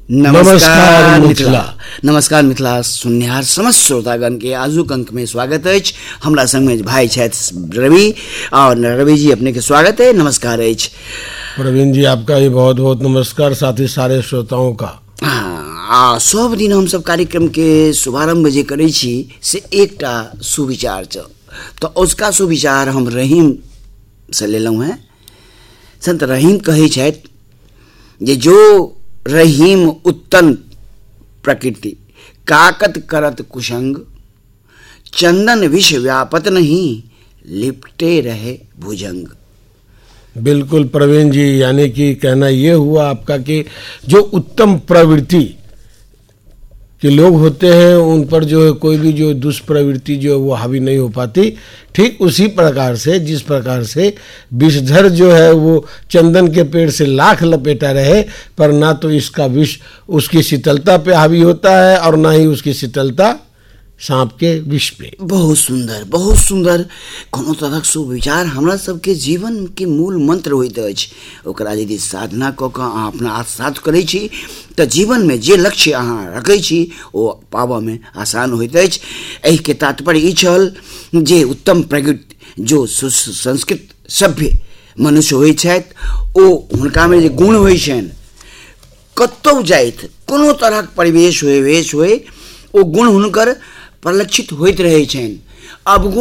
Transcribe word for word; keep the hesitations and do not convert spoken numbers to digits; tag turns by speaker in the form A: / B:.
A: नमस्कार मिथिला
B: नमस्कार मिथिला सुननिहार समस्त श्रोतागण के आजुक अंक में स्वागत अछि। हमरा संग में भाई छथि रवि और रवि जी अपने के स्वागत है। नमस्कार अछि
A: प्रवीण जी, आपका भी बहुत बहुत नमस्कार, साथ ही सारे श्रोताओं का।
B: हाँ, सब दिन हम सब कार्यक्रम के शुभारंभ जे करै छी से एकटा सुविचार छ, तो उसका सुविचार हम रहीम से लेलहुँ हैं। संत रहीम कहै छथि जे जो रहीम उत्तम प्रकृति काकत करत कुसंग, चंदन विष व्यापत नहीं लिपटे रहे भुजंग।
A: बिल्कुल प्रवीण जी, यानी कि कहना ये हुआ आपका कि जो उत्तम प्रवृत्ति के लोग होते हैं उन पर जो है कोई भी जो दुष्प्रवृत्ति जो है वो हावी नहीं हो पाती। ठीक उसी प्रकार से जिस प्रकार से विषधर जो है वो चंदन के पेड़ से लाख लपेटा रहे पर ना तो इसका विष उसकी शीतलता पे हावी होता है और ना ही उसकी शीतलता सांप के विष पे।
B: बहुत सुंदर बहुत सुंदर। कोनो तरह सुविचार हमरा सबके जीवन के मूल मंत्र होइत अछि। ओकरा यदि साधना कऽ कऽ अहाँ अपना आत्मसात करै छी तऽ जीवन में जे लक्ष्य अहाँ रखै छी ओ पाबऽ में आसान होइत अछि। एहि के तात्पर्य ई छल जे उत्तम प्रकृति जो संस्कृत सभ्य मनुष्य होइ छथि ओ हुनका में जे गुण होइ छनि, कतौ जाइत कोनो तरहक परिवेश होय वेश होय ओ गुण हुनकर परिलक्षित होइत रहै छनि। अब